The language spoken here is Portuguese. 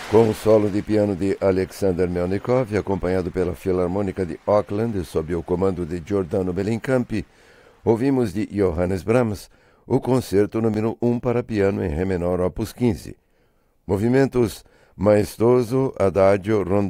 Com o solo de piano de Alexander Melnikov, acompanhado pela Filarmônica de Auckland, sob o comando de Giordano Bellincampi, ouvimos de Johannes Brahms o concerto número 1 para piano em Ré menor, opus 15. Movimentos maestoso, adagio, rondante.